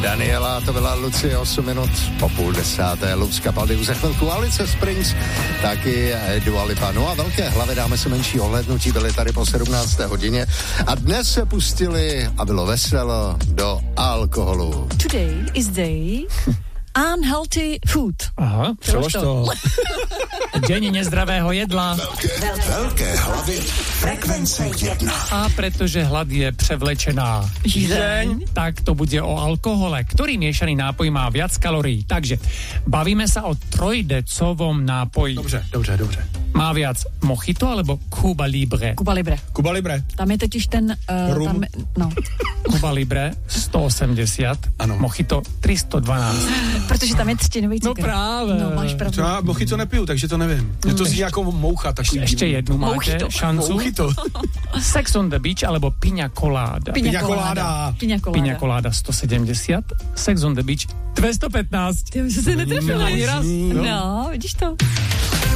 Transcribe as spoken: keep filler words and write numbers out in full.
Daniela, to byla Lucie, osm minut po půl desáté, Lux Capaldi za chvilku, Alice Springs, taky Dua Lipa. No a velké hlavy dáme se menší ohlédnutí, byly tady po sedmnácté hodině a dnes se pustili a bylo veselo do alkoholu. Today is day unhealthy food. Aha, přelož to. Deň nezdravého jedla. Velké, velké hlavy frekvence jedna. A pretože hlad je převlečená žízeň, tak to bude o alkohole. Ktorý miešaný nápoj má viac kalórií? Takže bavíme sa o trojdecovom nápoji. Dobře, dobře, dobře. Má viac mojito alebo Cuba Libre? Cuba Libre. Cuba Libre. Tam je totiž ten... Uh, Rum. tam, no. Cuba Libre sto osemdesiat, ano. mojito tri sto dvanásť. Protože tam je třtinový cukr. No právě. No, máš pravdu. Já mojito nepiju, takže to nevím. Je to zní jako moucha takový. Ešte jednu máte Mojito. šancu. Mojito. Sex on the beach alebo Piña Colada. Piña Piña colada. Piña colada. Piña Colada sto sedemdesiat, Sex on the beach dvestopätnásť. Ty už jsi netrefila Ani raz. No, vidíš to?